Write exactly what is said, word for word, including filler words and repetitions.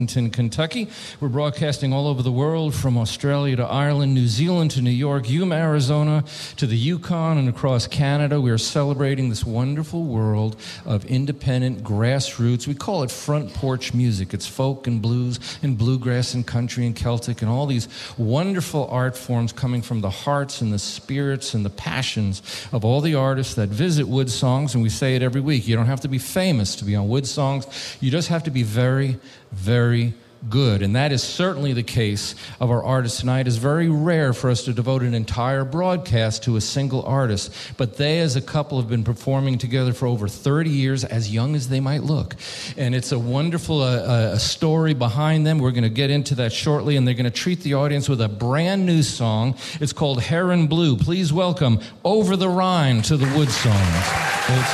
Kentucky. We're broadcasting all over the world, from Australia to Ireland, New Zealand to New York, Yuma, Arizona to the Yukon, and across Canada. We are celebrating this wonderful world of independent grassroots. We call it front porch music. It's folk and blues and bluegrass and country and Celtic and all these wonderful art forms coming from the hearts and the spirits and the passions of all the artists that visit Wood Songs. And we say it every week. You don't have to be famous to be on Wood Songs. You just have to be very, very good, and that is certainly the case of our artists tonight. It's very rare for us to devote an entire broadcast to a single artist, but they as a couple have been performing together for over thirty years, as young as they might look, and it's a wonderful uh, uh, story behind them. We're going to get into that shortly, and they're going to treat the audience with a brand new song. It's called Heron Blue. Please welcome Over the Rhine to the Wood Songs.